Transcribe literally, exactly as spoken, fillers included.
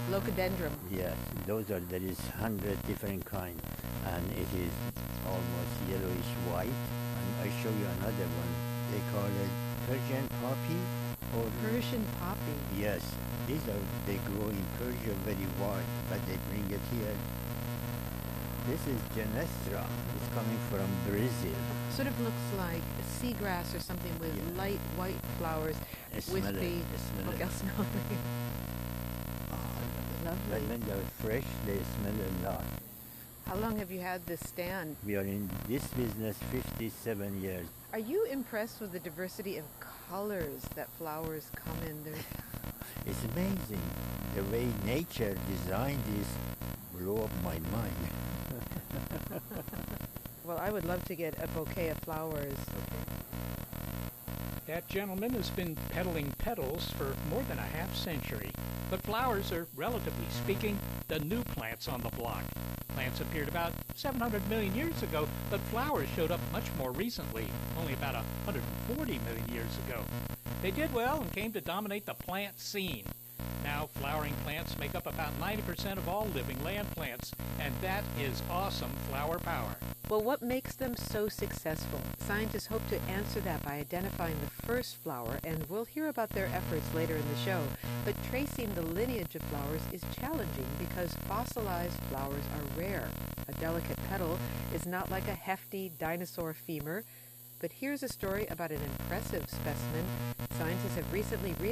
Locodendron. Yes, those are, there is hundred different kind, and it is almost yellowish white. And I show you another one. They call it Persian poppy, or Persian poppy. yes, these are, they grow in Persia very wide, but they bring it here. This is Genestra. It's coming from Brazil. Sort of looks like a seagrass or something with Yeah. light white flowers. I With smell it. the I smell okay, it. I'll smell it. Oh, but Lovely. when they're fresh, they smell a lot. How long have you had this stand? We are in this business fifty-seven years. Are you impressed with the diversity of colors that flowers come in? There's It's amazing. The way nature designed this blew up my mind. Well, I would love to get a bouquet of flowers. That gentleman has been peddling petals for more than a half century. But flowers are, relatively speaking, the new plants on the block. Plants appeared about seven hundred million years ago, but flowers showed up much more recently, only about one hundred forty million years ago. They did well and came to dominate the plant scene. Now, flowering plants make up about ninety percent of all living land plants, and that is awesome flower power. Well, what makes them so successful? Scientists hope to answer that by identifying the first flower, and we'll hear about their efforts later in the show. But tracing the lineage of flowers is challenging because fossilized flowers are rare. A delicate petal is not like a hefty dinosaur femur. But here's a story about an impressive specimen. Scientists have recently re